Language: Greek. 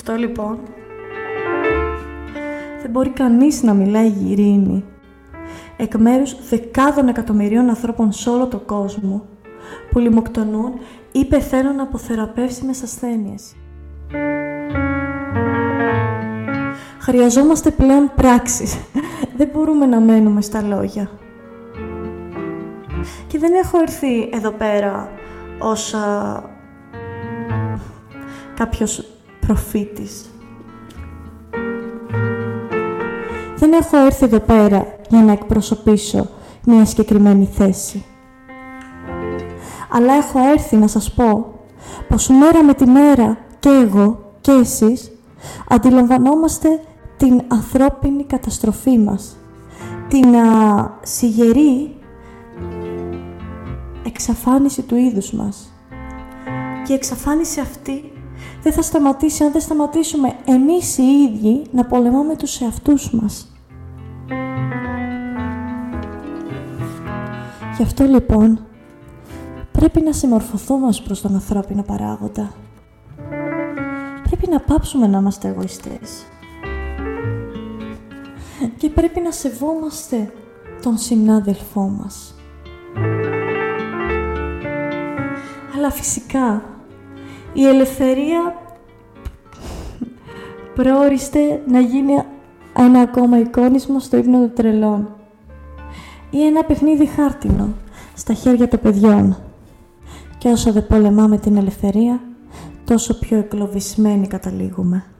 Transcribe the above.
αυτό λοιπόν δεν μπορεί κανείς να μιλάει για ειρήνη εκ μέρους δεκάδων εκατομμυρίων ανθρώπων σε όλο τον κόσμο που λιμοκτονούν ή πεθαίνουν από θεραπεύσιμες ασθένειες. Χρειαζόμαστε πλέον πράξεις. Δεν μπορούμε να μένουμε στα λόγια. Και δεν έχω έρθει εδώ πέρα ως κάποιος προφήτης. Δεν έχω έρθει εδώ πέρα για να εκπροσωπήσω μια συγκεκριμένη θέση. Αλλά έχω έρθει να σας πω πως μέρα με τη μέρα και εγώ και εσείς αντιλαμβανόμαστε την ανθρώπινη καταστροφή μας, την σιγερή εξαφάνιση του είδους μας. Και η εξαφάνιση αυτή δεν θα σταματήσει αν δεν σταματήσουμε εμείς οι ίδιοι να πολεμάμε τους εαυτούς μας. Γι' αυτό λοιπόν πρέπει να συμμορφωθούμε προς τον ανθρώπινο παράγοντα. Πρέπει να πάψουμε να είμαστε εγωιστές. Και πρέπει να σεβόμαστε τον συνάδελφό μας. Αλλά φυσικά η ελευθερία προόριστε να γίνει ένα ακόμα εικόνισμα στο ύπνο των τρελών ή ένα παιχνίδι χάρτινο στα χέρια των παιδιών. Και όσο δεν πολεμάμε την ελευθερία, τόσο πιο εγκλωβισμένοι καταλήγουμε.